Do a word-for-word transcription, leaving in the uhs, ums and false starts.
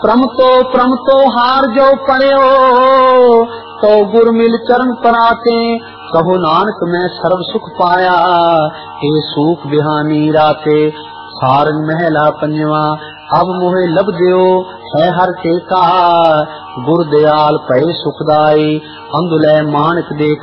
प्रमतो प्रमतो हार जो पड़ियो, तो गुर मिल चरण पराते। कहो नानक मैं सर्व सुख पाया, हे सूख बिहानी राते। सारंग महला पंजवा, अब मोहे लब दियो है हर टेका। गुर दयाल पए सुखदाई, अंधुलै मानक देख